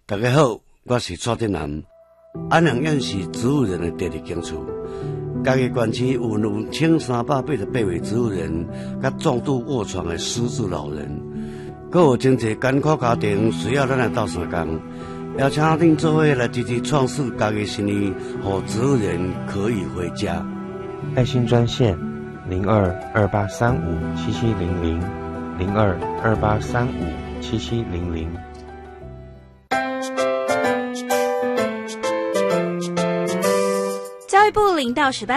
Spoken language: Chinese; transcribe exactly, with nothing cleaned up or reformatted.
大家好，我是蔡振南。安阳县是植物人的第二间厝，嘉义县区有两千三百八十八位植物人，甲重度卧床的失智老人，阁有真侪艰苦家庭需要咱来斗相共，邀请恁做伙来支持创世嘉义新义，让植物人可以回家。 爱心专线零二二八三五七七零零零二二八三五七七零零。 教育部零到十八